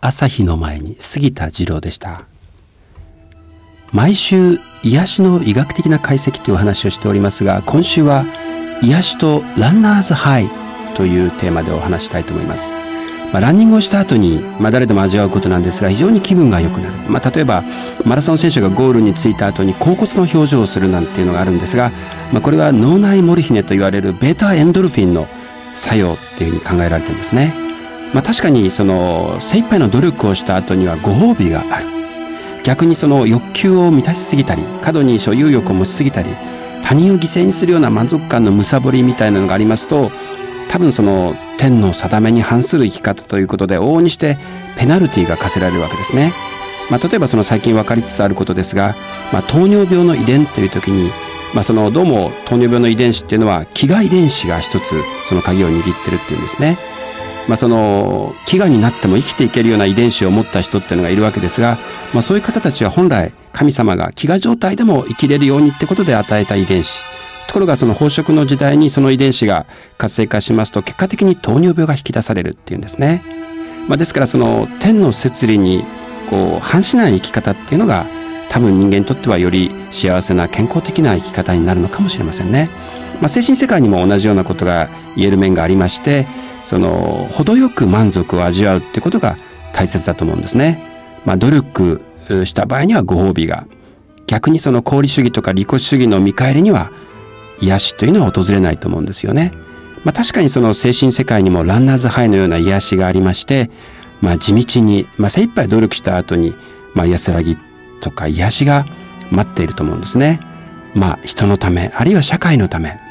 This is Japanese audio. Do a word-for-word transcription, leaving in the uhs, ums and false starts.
朝日の前に杉田二郎でした。毎週癒しの医学的な解析というお話をしておりますが、今週は癒しとランナーズハイというテーマでお話したいと思います。まあ、ランニングをした後に、まあ、誰でも味わうことなんですが、非常に気分が良くなる。まあ、例えばマラソン選手がゴールに着いた後に恍惚の表情をするなんていうのがあるんですが、まあ、これは脳内モルヒネと言われるベータエンドルフィンの作用っていうふうに考えられてるんですね。まあ、確かにその精一杯の努力をした後にはご褒美がある。逆にその欲求を満たしすぎたり、過度に所有欲を持ちすぎたり、他人を犠牲にするような満足感の貪りみたいなのがありますと、多分その天の定めに反する生き方ということで往々にしてペナルティが課せられるわけですね。まあ、例えばその最近分かりつつあることですが、まあ、糖尿病の遺伝という時に、まあ、そのどうも糖尿病の遺伝子っていうのは飢餓遺伝子が一つその鍵を握ってるっていうんですね。まあ、その飢餓になっても生きていけるような遺伝子を持った人っていうのがいるわけですが、まあ、そういう方たちは本来神様が飢餓状態でも生きれるようにってことで与えた遺伝子。ところがその飽食の時代にその遺伝子が活性化しますと、結果的に糖尿病が引き出されるっていうんですね。まあ、ですからその天の摂理にこう反しない生き方っていうのが、多分人間にとってはより幸せな健康的な生き方になるのかもしれませんね。まあ、精神世界にも同じようなことが言える面がありまして、その程よく満足を味わうってことが大切だと思うんですね。まあ、努力した場合にはご褒美が、逆にその功利主義とか利己主義の見返りには癒しというのは訪れないと思うんですよね。まあ、確かにその精神世界にもランナーズハイのような癒しがありまして、まあ、地道に、まあ、精一杯努力した後に、まあ、安らぎとか癒しが待っていると思うんですね。まあ、人のため、あるいは社会のため、